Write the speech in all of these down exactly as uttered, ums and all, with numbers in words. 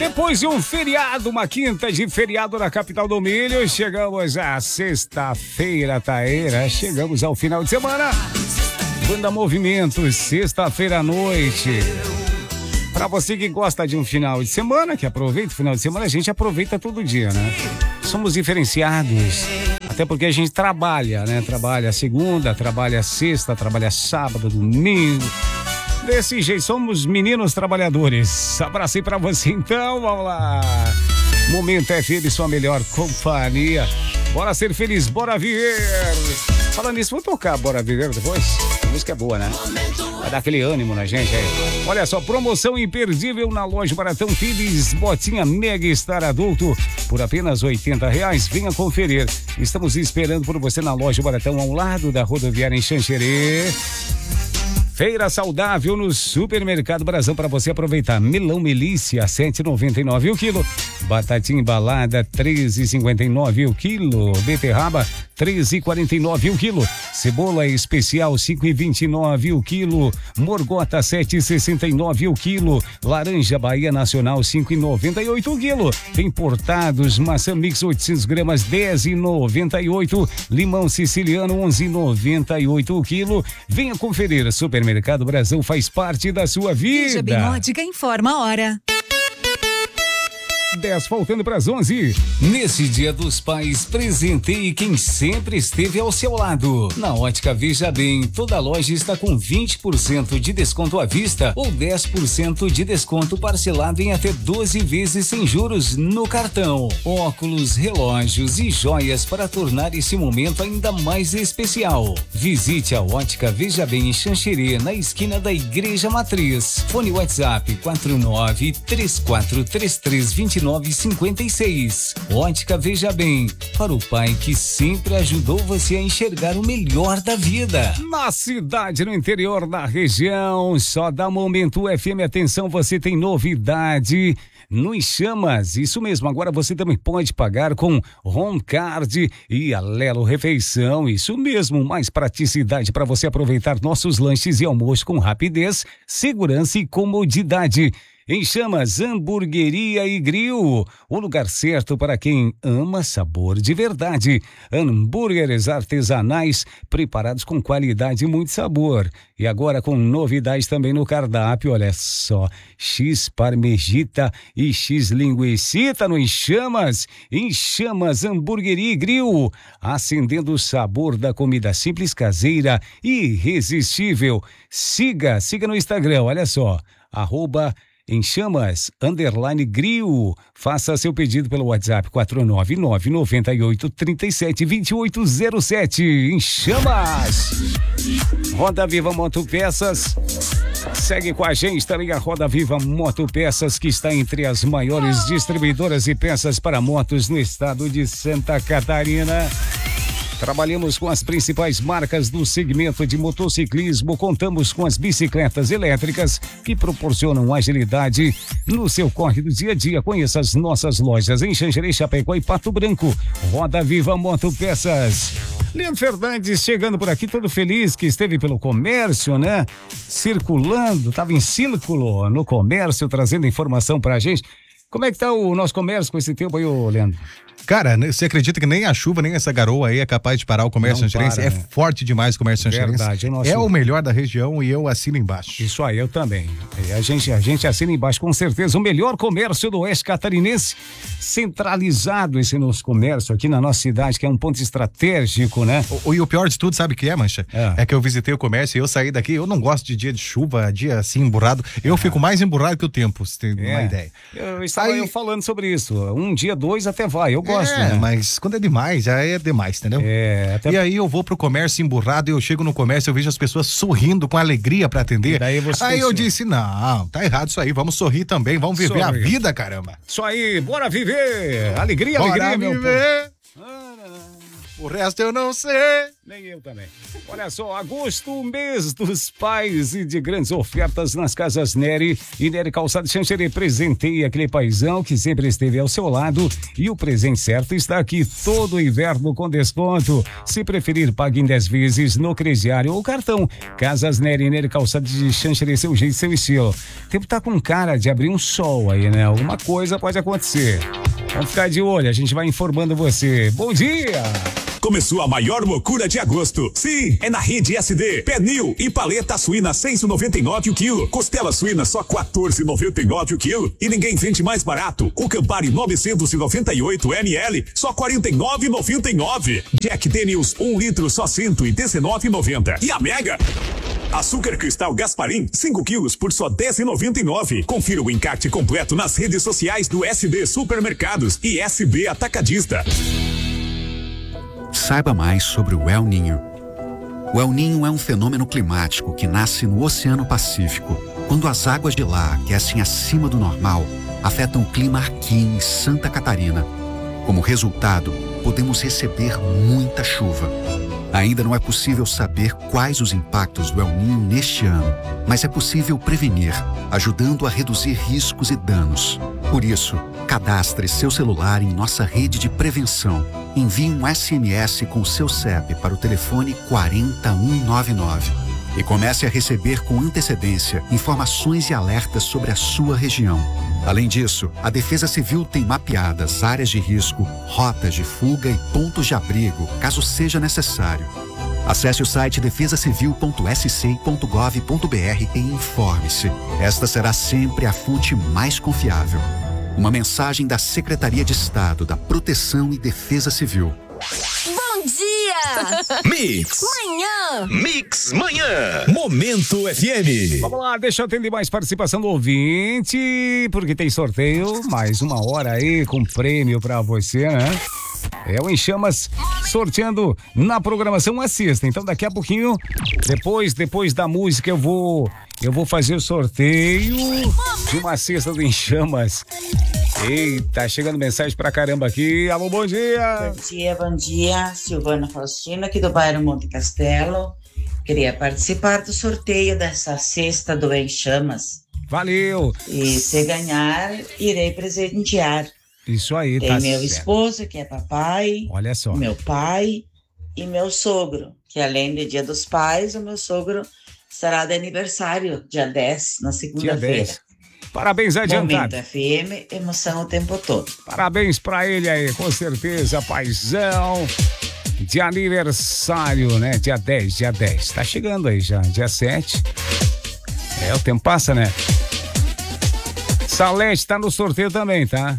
Depois de um feriado, uma quinta de feriado na capital do milho, chegamos à sexta-feira, Taeira. Chegamos ao final de semana. Banda Movimento, sexta-feira à noite. Pra você que gosta de um final de semana, que aproveita o final de semana, a gente aproveita todo dia, né? Somos diferenciados, até porque a gente trabalha, né? Trabalha segunda, trabalha sexta, trabalha sábado, domingo. Desse jeito, somos meninos trabalhadores. Abracei pra você então, vamos lá. Momento F M, sua melhor companhia. Bora ser feliz, bora viver. Falando nisso, vou tocar Bora Viver depois. A música é boa, né? Vai dar aquele ânimo na gente aí. Olha só, promoção imperdível na loja Baratão Tênis, botinha Mega Star adulto por apenas oitenta reais. Venha conferir. Estamos esperando por você na loja Baratão, ao lado da rodoviária em Xanxerê. Feira saudável no Supermercado Brasão para você aproveitar. Melão Melícia, sete reais e noventa e nove o quilo. Batatinha embalada, treze reais e cinquenta e nove o quilo. Beterraba, treze reais e quarenta e nove o quilo. Cebola especial, cinco reais e vinte e nove o quilo. Morgota, sete reais e sessenta e nove o quilo. Laranja Bahia Nacional, cinco reais e noventa e oito o quilo. Importados, maçã mix oitocentos gramas, dez reais e noventa e oito. Limão siciliano, onze reais e noventa e oito o quilo. Venha conferir. Supermercado Brasão faz parte da sua vida. Veja bem, ótica informa a hora. dez faltando para as onze. Nesse Dia dos Pais, presenteie quem sempre esteve ao seu lado. Na Ótica Veja Bem, toda loja está com vinte por cento de desconto à vista ou dez por cento de desconto parcelado em até doze vezes sem juros no cartão. Óculos, relógios e joias para tornar esse momento ainda mais especial. Visite a Ótica Veja Bem em Xanxerê, na esquina da Igreja Matriz. Fone WhatsApp quatro nove três quatro três três dois nove cinquenta e seis. Ótica Veja Bem, para o pai que sempre ajudou você a enxergar o melhor da vida. Na cidade, no interior da região, só dá Momento F M. Atenção, você tem novidade no Chamas. Isso mesmo, agora você também pode pagar com Romcard e Alelo Refeição. Isso mesmo, mais praticidade para você aproveitar nossos lanches e almoço com rapidez, segurança e comodidade. Em Chamas, Hamburgueria e Grill, o lugar certo para quem ama sabor de verdade. Hambúrgueres artesanais preparados com qualidade e muito sabor. E agora com novidades também no cardápio, olha só, X parmegita e X linguicita no Em Chamas. Em Chamas, Hamburgueria e Grill, acendendo o sabor da comida simples, caseira e irresistível. Siga, siga no Instagram, olha só, arroba Em Chamas, underline grill. Faça seu pedido pelo WhatsApp quatro nove nove, nove oito, três sete, dois oito zero sete. Em Chamas. Roda Viva Motopeças. Segue com a gente também a Roda Viva Motopeças, que está entre as maiores distribuidoras de peças para motos no estado de Santa Catarina. Trabalhamos com as principais marcas do segmento de motociclismo. Contamos com as bicicletas elétricas que proporcionam agilidade no seu corre do dia a dia. Conheça as nossas lojas em Xanxerê, Chapecó e Pato Branco. Roda Viva Motopeças. Leandro Fernandes chegando por aqui, todo feliz que esteve pelo comércio, né? Circulando, estava em círculo no comércio, trazendo informação pra gente. Como é que tá o nosso comércio com esse tempo aí, ô Leandro? Cara, você acredita que nem a chuva, nem essa garoa aí é capaz de parar o comércio xanxerense? É né? Forte demais o comércio xanxerense. Verdade, é, nosso... é o melhor da região e eu assino embaixo. Isso aí, eu também. A gente, a gente assina embaixo, com certeza. O melhor comércio do Oeste Catarinense, centralizado esse nosso comércio aqui na nossa cidade, que é um ponto estratégico, né? O, e o pior de tudo, sabe o que é, Mancha? É. é que eu visitei o comércio e eu saí daqui, eu não gosto de dia de chuva, dia assim, emburrado. Eu é. fico mais emburrado que o tempo, se tem é. uma ideia. Eu estava aí... eu falando sobre isso. Um dia, dois até vai, eu gosto, é, né? Mas quando é demais, já é demais, entendeu? É, até... E aí eu vou pro comércio emburrado e eu chego no comércio, eu vejo as pessoas sorrindo com alegria pra atender. Daí você aí eu disse, não, tá errado isso aí, vamos sorrir também, vamos viver Sorri. a vida, caramba. Isso aí, bora viver! Alegria, bora alegria, viver. meu povo. O resto eu não sei. Nem eu também. Olha só, agosto, mês dos pais e de grandes ofertas nas casas Nery. E Nery Calçado Xanxerê presenteia aquele paizão que sempre esteve ao seu lado. E o presente certo está aqui todo o inverno com desconto. Se preferir, pague em dez vezes no crediário ou cartão. Casas Nery, Nery Calçado de Xanxerê, seu jeito, seu estilo. O tempo tá com cara de abrir um sol aí, né? Alguma coisa pode acontecer. Vamos ficar de olho, a gente vai informando você. Bom dia! Começou a maior loucura de agosto. Sim, é na Rede S D. Pernil e paleta suína cento e noventa e nove o quilo. Costela suína só quatorze e noventa e nove o quilo. E ninguém vende mais barato. O Campari novecentos e noventa e oito mililitros só quarenta e nove e noventa e nove. Jack Daniels um litro só cento e dezenove e noventa. E a Mega? Açúcar cristal Gasparim cinco quilos por só dez e noventa e nove. Confira o encarte completo nas redes sociais do S B Supermercados e S B Atacadista. Saiba mais sobre o El Niño. O El Niño é um fenômeno climático que nasce no Oceano Pacífico, quando as águas de lá aquecem acima do normal, afetam o clima aqui em Santa Catarina. Como resultado, podemos receber muita chuva. Ainda não é possível saber quais os impactos do El Niño neste ano, mas é possível prevenir, ajudando a reduzir riscos e danos. Por isso, cadastre seu celular em nossa rede de prevenção. Envie um S M S com seu C E P para o telefone quatro zero um nove nove e comece a receber com antecedência informações e alertas sobre a sua região. Além disso, a Defesa Civil tem mapeadas áreas de risco, rotas de fuga e pontos de abrigo, caso seja necessário. Acesse o site defesa civil ponto s c ponto gov ponto b r e informe-se. Esta será sempre a fonte mais confiável. Uma mensagem da Secretaria de Estado da Proteção e Defesa Civil. Bom dia! Mix. Manhã. Mix Manhã. Momento F M. Vamos lá, deixa eu atender mais participação do ouvinte, porque tem sorteio, mais uma hora aí com prêmio pra você, né? É o Em Chamas sorteando na programação a sexta. Então daqui a pouquinho, depois, depois da música, eu vou, eu vou fazer o sorteio de uma cesta do Em Chamas. Eita, chegando mensagem pra caramba aqui. Alô, bom dia. Bom dia, bom dia. Silvana Faustino, aqui do bairro Monte Castelo. Queria participar do sorteio dessa cesta do Em Chamas. Valeu. E se ganhar, irei presentear. Isso aí, Tem tá meu certo. esposo, que é papai. Olha só. Meu pai e meu sogro, que além do Dia dos Pais, o meu sogro estará de aniversário, dia dez, na Dia segunda-feira. dez. Parabéns adiantado. Momento F M, emoção o tempo todo. Parabéns pra ele aí, com certeza, paizão. De aniversário, né? Dia dez, dia dez. Tá chegando aí já, dia sete. É, o tempo passa, né? Salete tá no sorteio também, tá?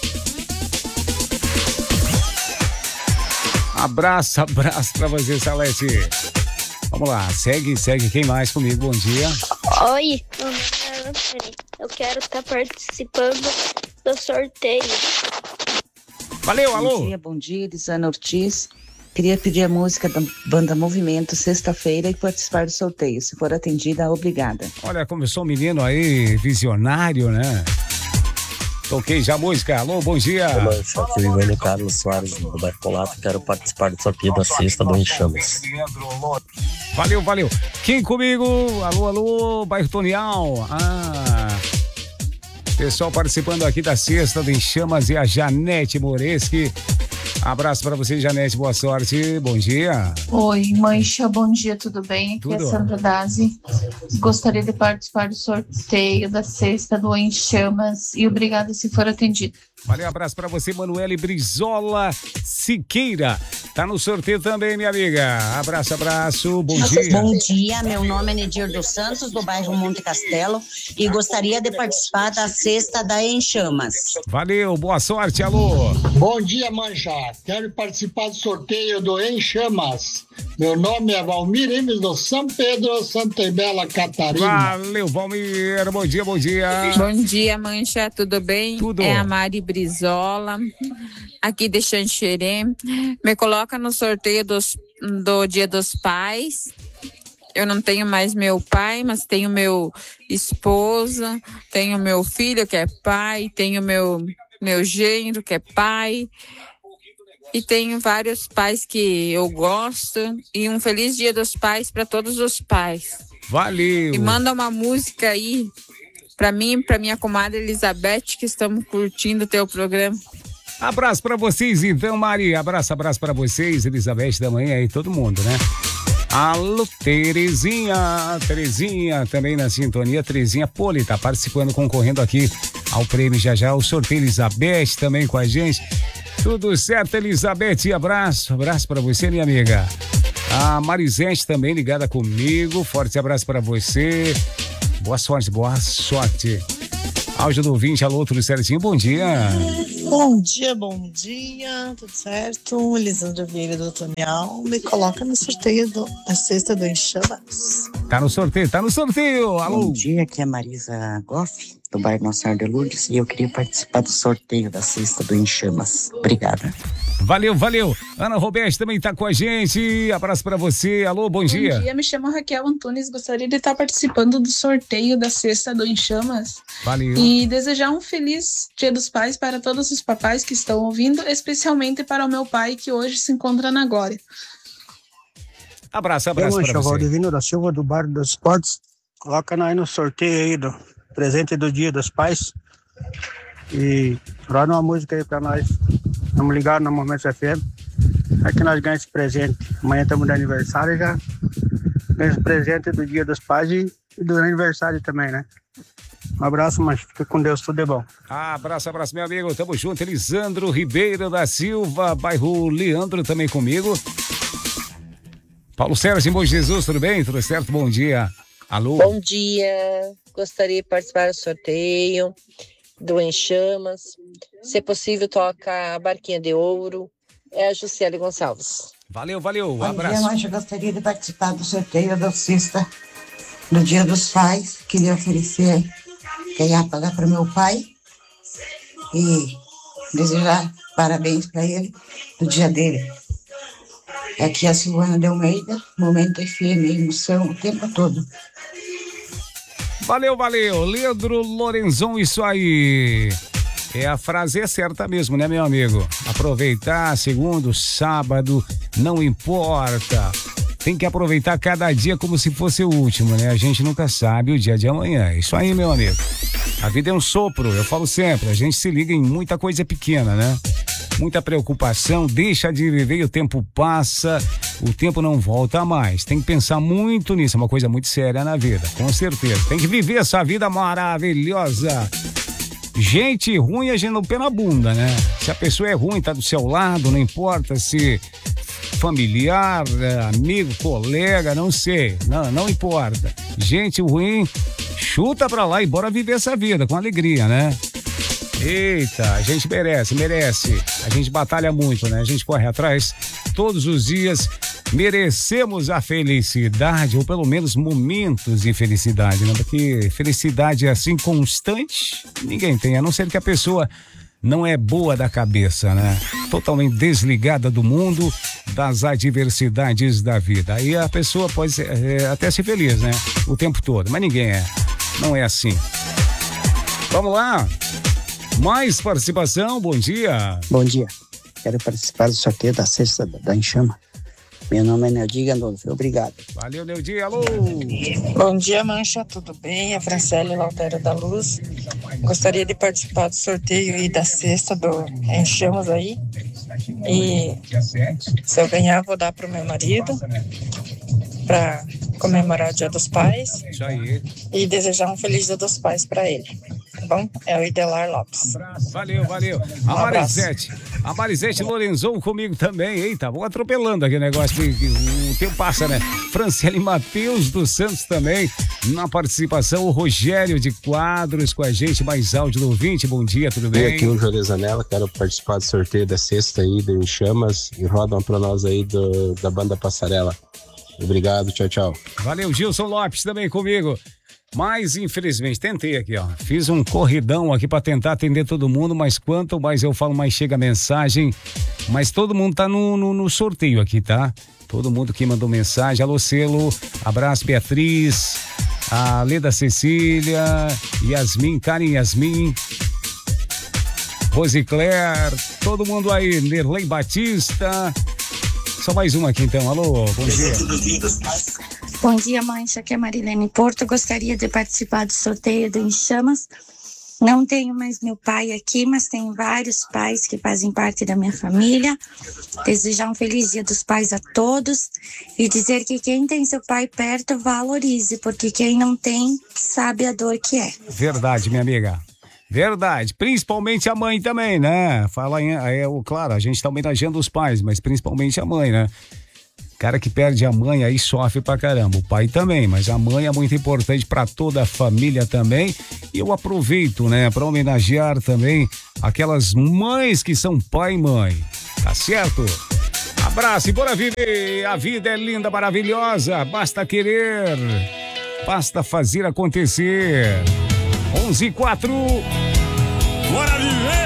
Abraço, abraço pra você, Salete. Vamos lá, segue, segue. Quem mais comigo? Bom dia. Oi, meu nome é Anthony. Eu quero estar participando do sorteio. Valeu, alô. Bom dia, bom dia, Elisana Ortiz. Queria pedir a música da banda Movimento, sexta-feira, e participar do sorteio. Se for atendida, obrigada. Olha, como eu sou um menino aí, visionário, né? Toquei já a música. Alô, bom dia. Mancha, aqui o Ivânio Carlos Soares, do bairro Polato. Quero participar do sorteio da sexta do Em Chamas. Valeu, valeu. Quem comigo? Alô, alô, bairro Tonial. Ah, pessoal participando aqui da sexta do Em Chamas e a Janete Moreschi. Abraço pra você, Janete, boa sorte, bom dia. Oi, Mancha, bom dia, tudo bem? Aqui Tudo. é Sandra Dazi. Gostaria de participar do sorteio da sexta do Em Chamas e obrigada se for atendido. Valeu, abraço pra você, Manuele Brizola Siqueira. Tá no sorteio também, minha amiga. Abraço, abraço, bom dia. Bom dia, meu nome é Nedir dos Santos, do bairro Monte Castelo, e gostaria de participar da sexta da Em Chamas. Valeu, boa sorte, alô. Bom dia, Mancha. Quero participar do sorteio do Em Chamas. Meu nome é Valmir Imes do São Pedro, Santa Ibela, Catarina. Valeu, Valmir, bom dia, bom dia. Bom dia, Mancha, tudo bem? Tudo. É a Mari Brizola, aqui de Xanxerê. Me coloca no sorteio dos, do Dia dos Pais. Eu não tenho mais meu pai, mas tenho meu esposo, tenho meu filho que é pai, tenho meu, meu genro que é pai. E tenho vários pais que eu gosto. E um feliz Dia dos Pais para todos os pais. Valeu! E manda uma música aí para mim e para minha comadre Elizabeth, que estamos curtindo o teu programa. Abraço para vocês então, Mari. Abraço, abraço para vocês, Elizabeth da manhã e todo mundo, né? Alô, Terezinha, Terezinha também na sintonia. Terezinha Poli tá participando, concorrendo aqui ao prêmio já já. O sorteio Elizabeth também com a gente. Tudo certo, Elizabeth? Abraço, abraço para você, minha amiga. A Marisete também ligada comigo. Forte abraço para você. Boa sorte, boa sorte. Áudio do ouvinte, alô, tudo certinho? Bom dia. Bom dia, bom dia, tudo certo? Elisandra Vieira do Tonial, me coloca no sorteio do, da cesta do Enchamas. Tá no sorteio, tá no sorteio, alô. Bom dia, aqui é a Marisa Goff, do bairro Nossa Senhora de Lourdes, e eu queria participar do sorteio da cesta do Enchamas. Obrigada. Valeu, valeu. Ana Roberto também tá com a gente. Abraço pra você. Alô, bom dia. Bom dia, me chamo Raquel Antunes. Gostaria de estar participando do sorteio da cesta do Enchamas. Valeu. E desejar um feliz Dia dos Pais para todos os papais que estão ouvindo, especialmente para o meu pai, que hoje se encontra na Glória. Abraço, abraço eu, pra você. Valdivino da Silva, do Bar dos Esportes. Coloca nós no sorteio aí do presente do Dia dos Pais. E roda uma música aí pra nós. Vamos ligar no Momento F M. É que nós ganhamos esse presente. Amanhã estamos de aniversário e já ganhamos esse presente do Dia dos Pais e, e do aniversário também, né? Um abraço, mas fica com Deus, tudo é bom. Ah, abraço, abraço, meu amigo. Tamo junto. Elisandro Ribeiro da Silva, bairro Leandro também comigo. Paulo Sérgio, Bom Jesus, tudo bem? Tudo certo? Bom dia. Alô? Bom dia. Gostaria de participar do sorteio do Enchamas. Se possível, toca a Barquinha de Ouro. É a Jussiele Gonçalves. Valeu, valeu. Um Bom abraço. dia, Mancha. Gostaria de participar do sorteio da cesta do Dia dos Pais. Queria oferecer, ganhar pagar para meu pai e desejar parabéns para ele no dia dele. Aqui é a Silvana de Almeida, Momento F M, emoção o tempo todo. Valeu, valeu. Leandro Lorenzon, isso aí. É, a frase é certa mesmo, né, meu amigo? Aproveitar segundo, sábado, não importa. Tem que aproveitar cada dia como se fosse o último, né? A gente nunca sabe o dia de amanhã. Isso aí, meu amigo. A vida é um sopro, eu falo sempre. A gente se liga em muita coisa pequena, né? Muita preocupação, deixa de viver e o tempo passa, o tempo não volta mais. Tem que pensar muito nisso, é uma coisa muito séria na vida, com certeza. Tem que viver essa vida maravilhosa. Gente ruim a gente não pé na bunda, né? Se a pessoa é ruim, tá do seu lado, não importa se familiar, amigo, colega, não sei, não, não importa. Gente ruim, chuta pra lá e bora viver essa vida com alegria, né? Eita, a gente merece, merece. A gente batalha muito, né? A gente corre atrás todos os dias. Merecemos a felicidade, ou pelo menos momentos de felicidade, né? Porque felicidade é assim constante, ninguém tem, a não ser que a pessoa não é boa da cabeça, né? Totalmente desligada do mundo, das adversidades da vida. Aí a pessoa pode ser, é, até ser feliz, né? O tempo todo, mas ninguém é. Não é assim. Vamos lá. Mais participação, bom dia. Bom dia. Quero participar do sorteio da cesta da Enchama. Meu nome é Neudi Gandolfo. Obrigado. Valeu, Neudi. Alô. Bom dia, Mancha. Tudo bem? A Franciele Lautero da Luz. Gostaria de participar do sorteio e da cesta do Enchamas aí. E se eu ganhar, vou dar para o meu marido para comemorar o Dia dos Pais. Isso aí. E desejar um feliz Dia dos Pais para ele. Bom, é o Idelar Lopes. Valeu, valeu. A Um Marisete, a Marisete Lorenzon comigo também. Eita, vou atropelando aqui o negócio, o tempo passa, né? Franciele Matheus dos Santos também na participação. O Rogério de Quadros com a gente, mais áudio do ouvinte. Bom dia, tudo bem? E aqui o José Zanella, quero participar do sorteio da cesta aí do Enchamas e rodam pra nós aí do, da banda Passarela. Obrigado, tchau, tchau. Valeu, Gilson Lopes também comigo. Mas, infelizmente, tentei aqui, ó. Fiz um corridão aqui pra tentar atender todo mundo, mas quanto mais eu falo, mais chega a mensagem. Mas todo mundo tá no, no, no sorteio aqui, tá? Todo mundo que mandou mensagem. Alô, Selo, abraço, Beatriz, a Leda Cecília, Yasmin, Karen Yasmin. Rosicler, todo mundo aí, Nerlei Batista. Só mais uma aqui então, alô, bom dia. Bom dia, Mancha, aqui é Marilene Porto, gostaria de participar do sorteio do Em Chamas. Não tenho mais meu pai aqui, mas tenho vários pais que fazem parte da minha família. Desejar um feliz dia dos pais a todos e dizer que quem tem seu pai perto valorize, porque quem não tem sabe a dor que é. Verdade, minha amiga. Verdade, principalmente a mãe também, né? Fala em, é, claro, a gente tá homenageando os pais, mas principalmente a mãe, né? Cara que perde a mãe aí sofre pra caramba, o pai também, mas a mãe é muito importante pra toda a família também. E eu aproveito, né, pra homenagear também aquelas mães que são pai e mãe, tá certo? Abraço e bora viver, a vida é linda, maravilhosa, basta querer, basta fazer acontecer. onze e quatro. Bora viver!